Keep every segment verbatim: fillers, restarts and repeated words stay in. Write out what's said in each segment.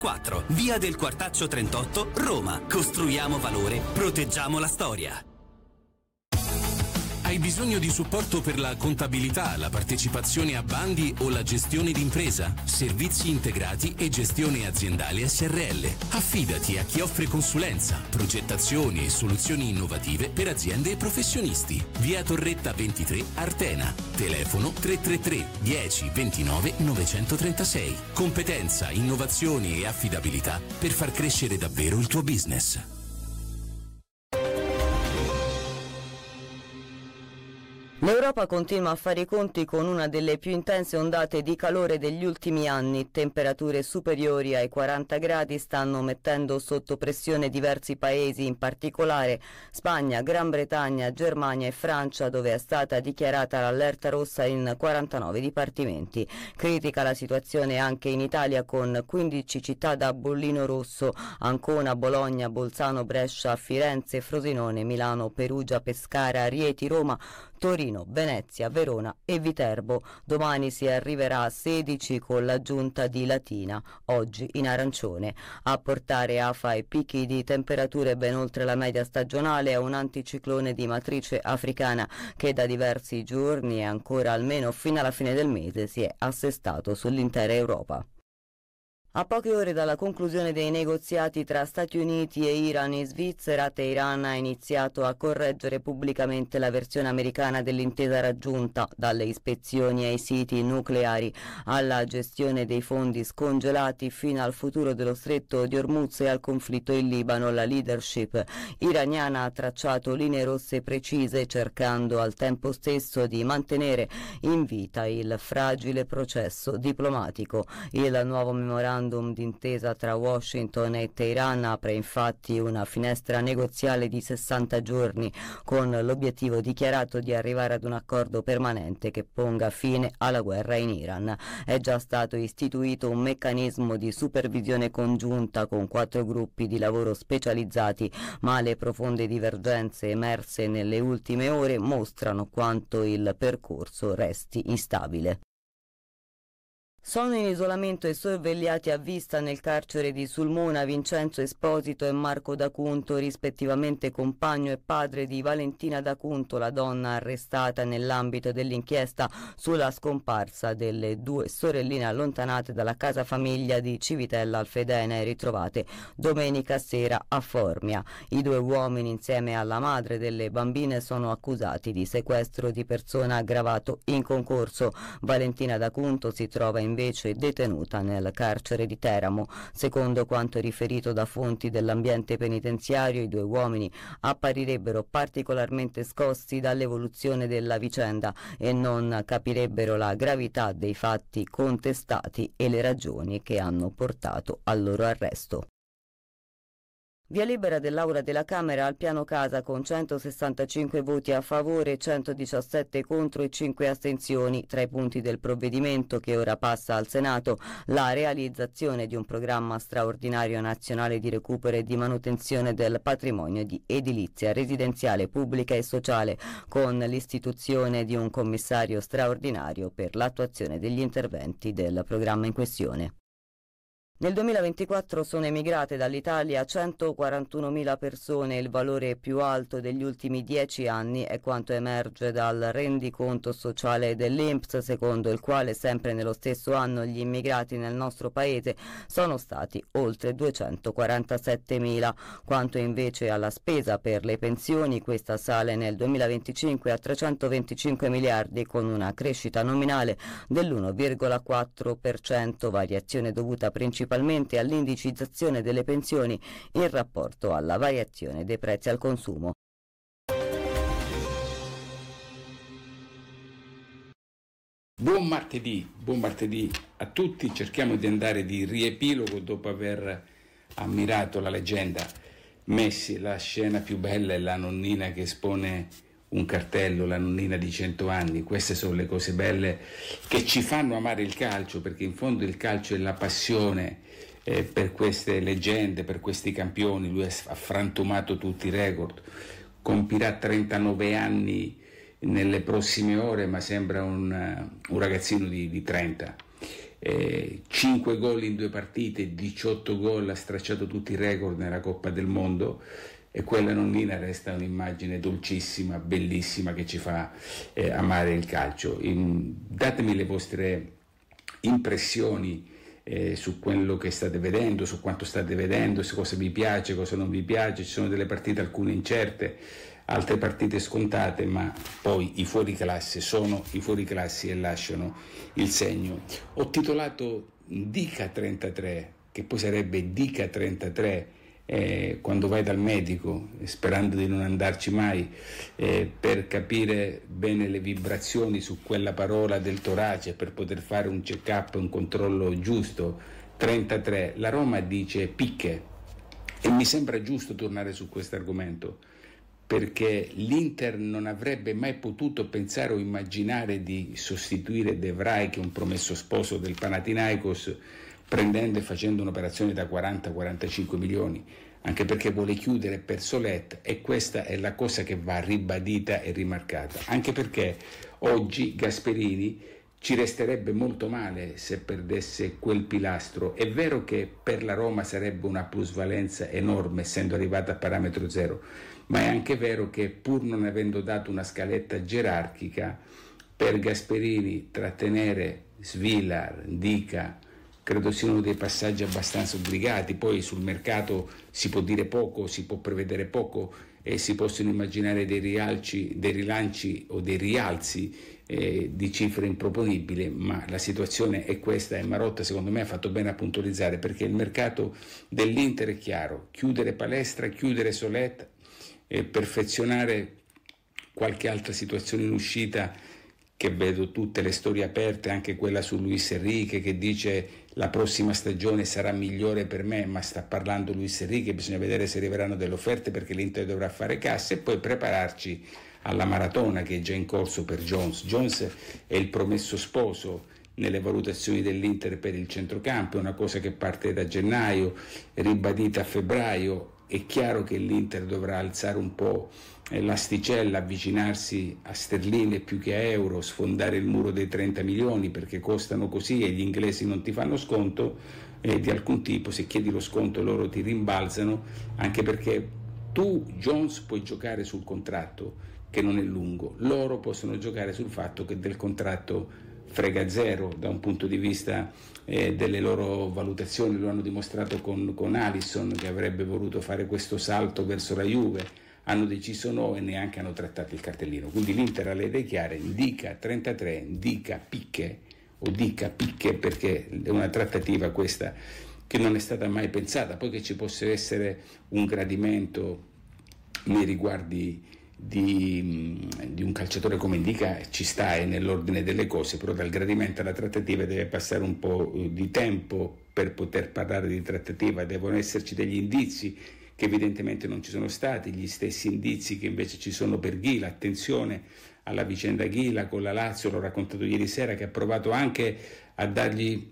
quattro, via del Quartaccio trentotto, Roma. Costruiamo valore, proteggiamo la storia. Hai bisogno di supporto per la contabilità, la partecipazione a bandi o la gestione d'impresa? Servizi integrati e gestione aziendale S R L. Affidati a chi offre consulenza, progettazioni e soluzioni innovative per aziende e professionisti. Via Torretta ventitré, Artena. Telefono tre tre tre dieci ventinove novecentotrentasei. Competenza, innovazione e affidabilità per far crescere davvero il tuo business. L'Europa continua a fare i conti con una delle più intense ondate di calore degli ultimi anni. Temperature superiori ai quaranta gradi stanno mettendo sotto pressione diversi paesi, in particolare Spagna, Gran Bretagna, Germania e Francia, dove è stata dichiarata l'allerta rossa in quarantanove dipartimenti. Critica la situazione anche in Italia, con quindici città da bollino rosso: Ancona, Bologna, Bolzano, Brescia, Firenze, Frosinone, Milano, Perugia, Pescara, Rieti, Roma, Torino, Venezia, Verona e Viterbo. Domani si arriverà a sedici con l'aggiunta di Latina, oggi in arancione. A portare afa e picchi di temperature ben oltre la media stagionale è un anticiclone di matrice africana che da diversi giorni e ancora almeno fino alla fine del mese si è assestato sull'intera Europa. A poche ore dalla conclusione dei negoziati tra Stati Uniti e Iran in Svizzera, Teheran ha iniziato a correggere pubblicamente la versione americana dell'intesa raggiunta, dalle ispezioni ai siti nucleari alla gestione dei fondi scongelati fino al futuro dello stretto di Hormuz e al conflitto in Libano. La leadership iraniana ha tracciato linee rosse precise, cercando al tempo stesso di mantenere in vita il fragile processo diplomatico. Il nuovo memorandum d'intesa tra Washington e Teheran apre infatti una finestra negoziale di sessanta giorni, con l'obiettivo dichiarato di arrivare ad un accordo permanente che ponga fine alla guerra in Iran. È già stato istituito un meccanismo di supervisione congiunta con quattro gruppi di lavoro specializzati, ma le profonde divergenze emerse nelle ultime ore mostrano quanto il percorso resti instabile. Sono in isolamento e sorvegliati a vista nel carcere di Sulmona Vincenzo Esposito e Marco D'Acunto, rispettivamente compagno e padre di Valentina D'Acunto, la donna arrestata nell'ambito dell'inchiesta sulla scomparsa delle due sorelline allontanate dalla casa famiglia di Civitella Alfedene e ritrovate domenica sera a Formia. I due uomini, insieme alla madre delle bambine, sono accusati di sequestro di persona aggravato in concorso. Valentina D'Acunto si trova in invece detenuta nel carcere di Teramo. Secondo quanto riferito da fonti dell'ambiente penitenziario, i due uomini apparirebbero particolarmente scossi dall'evoluzione della vicenda e non capirebbero la gravità dei fatti contestati e le ragioni che hanno portato al loro arresto. Via libera dell'Aula della Camera al piano casa con centosessantacinque voti a favore, centodiciassette contro e cinque astensioni. Tra i punti del provvedimento che ora passa al Senato, la realizzazione di un programma straordinario nazionale di recupero e di manutenzione del patrimonio di edilizia residenziale pubblica e sociale, con l'istituzione di un commissario straordinario per l'attuazione degli interventi del programma in questione. Nel duemilaventiquattro sono emigrate dall'Italia centoquarantunomila persone, il valore più alto degli ultimi dieci anni, è quanto emerge dal rendiconto sociale dell'I N P S, secondo il quale sempre nello stesso anno gli immigrati nel nostro paese sono stati oltre duecentoquarantasettemila. Quanto invece alla spesa per le pensioni, questa sale nel duemilaventicinque a trecentoventicinque miliardi, con una crescita nominale dell'uno virgola quattro per cento, variazione dovuta principalmente all'indicizzazione delle pensioni in rapporto alla variazione dei prezzi al consumo. Buon martedì, buon martedì a tutti. Cerchiamo di andare di riepilogo dopo aver ammirato la leggenda Messi. La scena più bella è la nonnina che espone un cartello, la nonnina di cento anni. Queste sono le cose belle che ci fanno amare il calcio, perché in fondo il calcio è la passione eh, per queste leggende, per questi campioni. Lui ha frantumato tutti i record, compirà trentanove anni nelle prossime ore, ma sembra un, un ragazzino di, di trenta. eh, cinque gol in due partite, diciotto gol, ha stracciato tutti i record nella Coppa del Mondo, e quella nonnina resta un'immagine dolcissima, bellissima, che ci fa eh, amare il calcio. In, datemi le vostre impressioni eh, su quello che state vedendo, su quanto state vedendo, su cosa vi piace, cosa non vi piace. Ci sono delle partite, alcune incerte, altre partite scontate, ma poi i fuoriclasse sono i fuoriclassi e lasciano il segno. Ho titolato Dica trentatré, che poi sarebbe Dica trentatré, Eh, quando vai dal medico, sperando di non andarci mai, eh, per capire bene le vibrazioni su quella parola del torace, per poter fare un check-up, un controllo giusto. trentatré, la Roma dice picche, e mi sembra giusto tornare su questo argomento, perché l'Inter non avrebbe mai potuto pensare o immaginare di sostituire De Vrij, che è un promesso sposo del Panathinaikos, prendendo e facendo un'operazione da quaranta quarantacinque milioni, anche perché vuole chiudere per Solet, e questa è la cosa che va ribadita e rimarcata, anche perché oggi Gasperini ci resterebbe molto male se perdesse quel pilastro. È vero che per la Roma sarebbe una plusvalenza enorme essendo arrivata a parametro zero, ma è anche vero che, pur non avendo dato una scaletta gerarchica, per Gasperini trattenere Svilar, Dica, credo siano dei passaggi abbastanza obbligati. Poi sul mercato si può dire poco, si può prevedere poco, e si possono immaginare dei rialci, dei rilanci o dei rialzi eh, di cifre improponibili, ma la situazione è questa, e Marotta secondo me ha fatto bene a puntualizzare, perché il mercato dell'Inter è chiaro: chiudere Palestra, chiudere Solet, eh, perfezionare qualche altra situazione in uscita, che vedo tutte le storie aperte, anche quella su Luis Enrique, che dice la prossima stagione sarà migliore per me, ma sta parlando Luis Enrique, bisogna vedere se arriveranno delle offerte, perché l'Inter dovrà fare cassa, e poi prepararci alla maratona che è già in corso per Jones. Jones è il promesso sposo nelle valutazioni dell'Inter per il centrocampo, è una cosa che parte da gennaio, ribadita a febbraio. È chiaro che l'Inter dovrà alzare un po' l'asticella, avvicinarsi a sterline più che a euro, sfondare il muro dei trenta milioni, perché costano così e gli inglesi non ti fanno sconto eh, di alcun tipo. Se chiedi lo sconto loro ti rimbalzano, anche perché tu, Jones, puoi giocare sul contratto che non è lungo, loro possono giocare sul fatto che del contratto frega zero da un punto di vista eh, delle loro valutazioni. Lo hanno dimostrato con, con Alisson, che avrebbe voluto fare questo salto verso la Juve, hanno deciso no e neanche hanno trattato il cartellino. Quindi l'Inter ha le idee chiare: Dica trentatré, Dica picche o Dica picche, perché è una trattativa questa che non è stata mai pensata. Poi che ci possa essere un gradimento nei riguardi Di, di un calciatore come Dica ci sta, è nell'ordine delle cose, però dal gradimento alla trattativa deve passare un po' di tempo per poter parlare di trattativa. Devono esserci degli indizi che evidentemente non ci sono stati, gli stessi indizi che invece ci sono per Ghila. Attenzione alla vicenda Ghila con la Lazio, l'ho raccontato ieri sera, che ha provato anche a dargli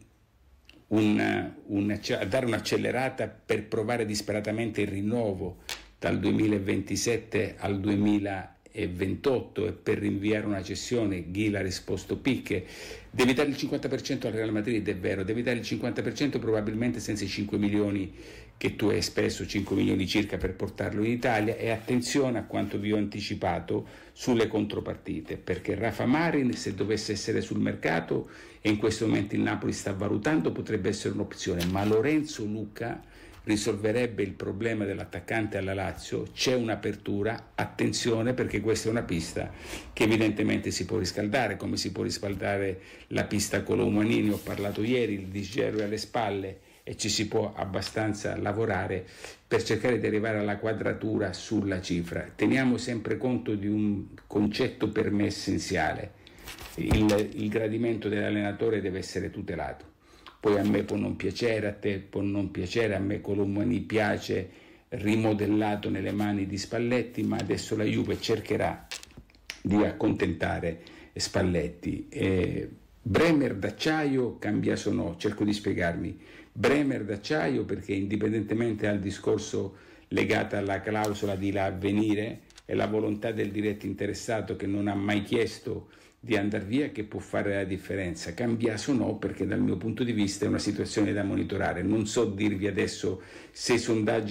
un, un, a dare un'accelerata per provare disperatamente il rinnovo dal duemilaventisette al duemilaventotto e per rinviare una cessione. Ghila ha risposto picche. Devi dare il cinquanta per cento al Real Madrid, è vero, devi dare il cinquanta per cento probabilmente senza i cinque milioni che tu hai speso, cinque milioni circa, per portarlo in Italia. E attenzione a quanto vi ho anticipato sulle contropartite, perché Rafa Marin, se dovesse essere sul mercato, e in questo momento il Napoli sta valutando, potrebbe essere un'opzione, ma Lorenzo Luca risolverebbe il problema dell'attaccante alla Lazio. C'è un'apertura, attenzione, perché questa è una pista che evidentemente si può riscaldare, come si può riscaldare la pista Colomboanini. Ho parlato ieri, il disgelo è alle spalle e ci si può abbastanza lavorare per cercare di arrivare alla quadratura sulla cifra. Teniamo sempre conto di un concetto per me essenziale: il, il gradimento dell'allenatore deve essere tutelato. Poi a me può non piacere, a te può non piacere, a me Colomboanini piace rimodellato nelle mani di Spalletti, ma adesso la Juve cercherà di accontentare Spalletti. Eh, Bremer d'acciaio, Cambiaso no, cerco di spiegarmi. Bremer d'acciaio perché, indipendentemente dal discorso legato alla clausola di là avvenire e la volontà del diretto interessato, che non ha mai chiesto di andare via che può fare la differenza. Cambiaso no, perché dal mio punto di vista è una situazione da monitorare. Non so dirvi adesso se i sondaggi